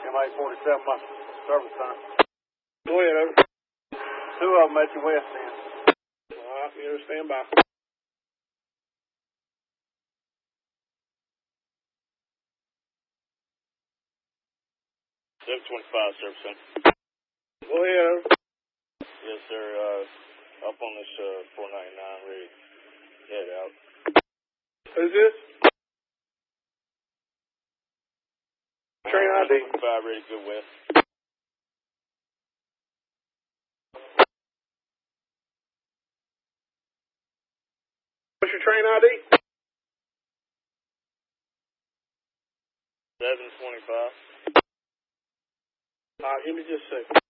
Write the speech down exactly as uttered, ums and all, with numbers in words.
M eight forty-seven, my service time. Go ahead, over. Two of them at your west end. All right, you understand by. seven twenty-five, service center. Go ahead, over. Yes, sir. Uh, up on this uh, four ninety-nine, ready to head out. Who's this? Train I D. seven twenty-five, ready to go west. What's your train I D? seven twenty-five. All right, give me just a second.